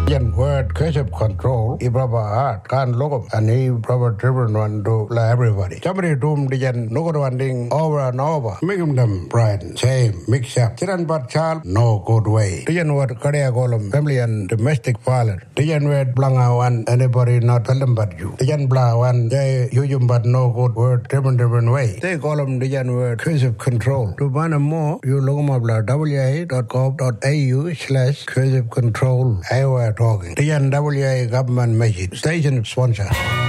Yen word cursive control ibraba art kan logo ani proper driven one do la everybody. Somebody doom the yen no one ding over and over. Make them bright, same, mix up. Chiran but child, no good way. The yen word career column, family and domestic violence. The yen word blanga one, anybody not tell them but you. The yen blah one, they use but no good word, different way. They call them the yen word cursive control. To find more, you look them up wa.gov.au/cursive control. I were talking. The yen WA government message. Station sponsor.